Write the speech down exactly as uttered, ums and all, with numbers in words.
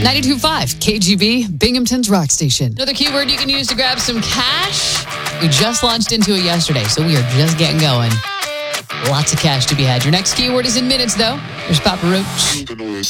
ninety-two point five K G B, Binghamton's rock station. Another keyword you can use to grab some cash. We just launched into it yesterday, so we are just getting going. Lots of cash to be had. Your next keyword is in minutes, though. Here's Papa Roach.